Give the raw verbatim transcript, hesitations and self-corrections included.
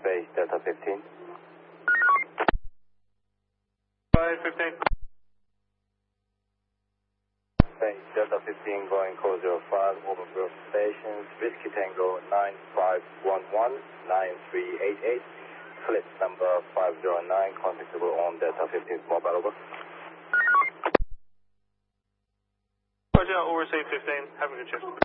Base Delta fifteen. five fifteen. Base Delta fifteen going code zero five, over group stations, Whiskey Tango nine five one one nine three eight eight, flip number five zero nine, contactable on Delta fifteen mobile, over. Roger, all received fifteen, have a good shift.